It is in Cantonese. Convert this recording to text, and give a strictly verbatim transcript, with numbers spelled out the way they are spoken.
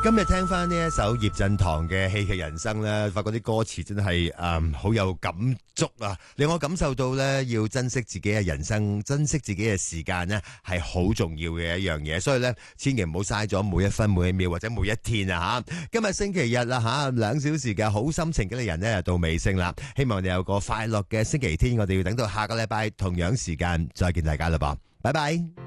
今日聽翻呢一首葉振棠嘅戲劇人生咧，發覺啲歌詞真係誒好有感觸啊，令我感受到咧要珍惜自己嘅人生，珍惜自己嘅時間呢係好重要嘅一樣嘢，所以咧千祈唔好嘥咗每一分每一秒或者每一天啊吓！今日星期日啦吓，兩小時嘅好心情嘅人呢到尾聲啦，希望你有個快樂嘅星期天，我哋要等到下個禮拜同樣時間再見大家啦噃，拜拜。